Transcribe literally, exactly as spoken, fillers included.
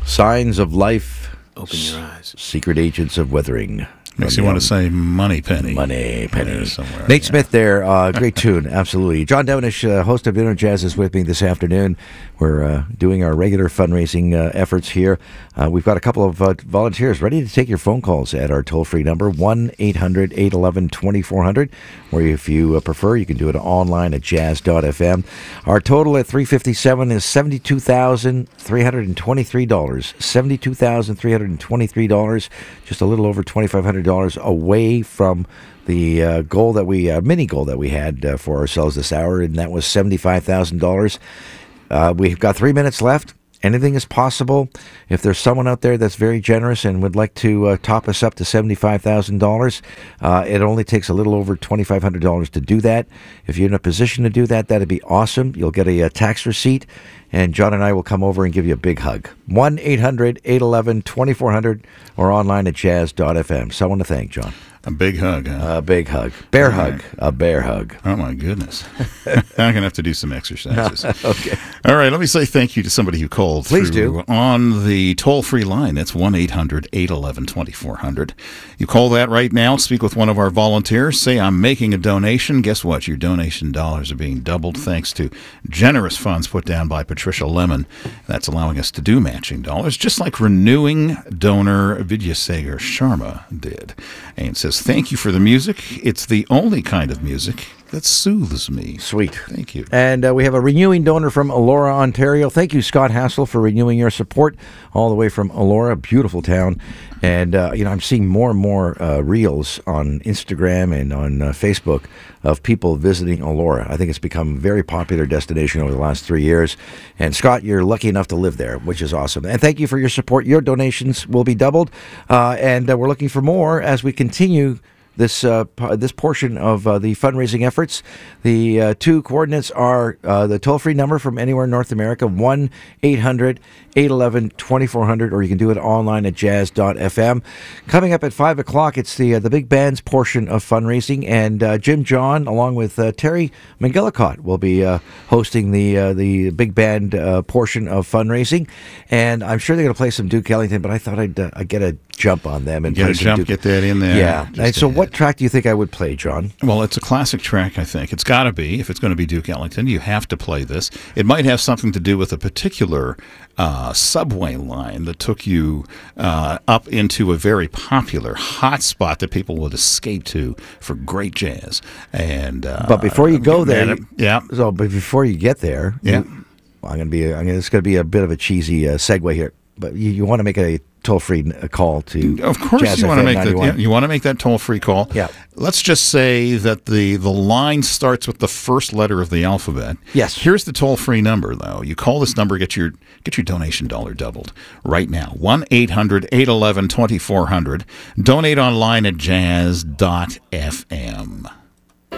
Signs of life. Open your eyes. Secret agents of weathering. Makes you want to say Money Penny. Money Penny. Somewhere. Nate yeah. Smith there. Uh, great tune. Absolutely. John Devonish, uh, host of Dinner Jazz, is with me this afternoon. We're uh, doing our regular fundraising uh, efforts here. Uh, we've got a couple of uh, volunteers ready to take your phone calls at our toll-free number, one eight hundred eight one one two four zero zero, or if you uh, prefer, you can do it online at jazz dot f m. Our total at three fifty-seven is seventy-two thousand three hundred twenty-three dollars. seventy-two thousand three hundred twenty-three dollars, just a little over twenty-five hundred dollars away from the uh, goal that we, uh, mini goal that we had uh, for ourselves this hour, and that was seventy-five thousand dollars. Uh, we've got three minutes left. Anything is possible. If there's someone out there that's very generous and would like to uh, top us up to seventy-five thousand dollars, uh, it only takes a little over twenty-five hundred dollars to do that. If you're in a position to do that, that'd be awesome. You'll get a, a tax receipt, and John and I will come over and give you a big hug. one eight hundred eight one one two four zero zero or online at jazz dot f m. Someone to thank, John. A big hug, huh? A big hug. Bear All hug. right. A bear hug. Oh, my goodness. I'm going to have to do some exercises. Okay. All right, let me say thank you to somebody who called Please through do. on the toll-free line. That's one eight hundred eight one one two four zero zero. You call that right now, speak with one of our volunteers, say I'm making a donation. Guess what? Your donation dollars are being doubled thanks to generous funds put down by Patricia Lemon. That's allowing us to do matching dollars, just like renewing donor Vidyasagar Sharma did. And says, thank you for the music. It's the only kind of music that soothes me. Sweet. Thank you. And uh, we have a renewing donor from Elora, Ontario. Thank you, Scott Hassel, for renewing your support all the way from Elora, beautiful town. And, uh, you know, I'm seeing more and more uh, reels on Instagram and on uh, Facebook of people visiting Elora. I think it's become a very popular destination over the last three years. And, Scott, you're lucky enough to live there, which is awesome. And thank you for your support. Your donations will be doubled. Uh, and uh, we're looking for more as we continue this uh, p- this portion of uh, the fundraising efforts. The uh, two coordinates are uh, the toll-free number from anywhere in North America, one eight hundred eight one one two four zero zero, or you can do it online at jazz dot f m. Coming up at five o'clock, it's the uh, the big band's portion of fundraising, and uh, Jim John, along with uh, Terry McGillicott, will be uh, hosting the uh, the big band uh, portion of fundraising. And I'm sure they're going to play some Duke Ellington, but I thought I'd, uh, I'd get a jump on them and Get play a some jump, Duke. get that in there. Yeah. Just And so ahead. what track do you think I would play, John? Well, it's a classic track, I think. It's got to be. If it's going to be Duke Ellington, you have to play this. It might have something to do with a particular uh, subway line that took you uh, up into a very popular hot spot that people would escape to for great jazz. And uh, But before you go there, man, you- yeah, So, but before you get there, Yeah. you- well, I'm going to be. I'm gonna, it's going to be a bit of a cheesy uh, segue here, but you, you want to make a toll-free n- call to. of course Jazz you want to F M make that. ninety-one. Yeah, you want to make that toll-free call. Yeah. Let's just say that the the line starts with the first letter of the alphabet. Yes. Here's the toll-free number, though. You call this number, get your get your donation dollar doubled right now. one eight hundred eight one one two four zero zero. Donate online at jazz dot f m.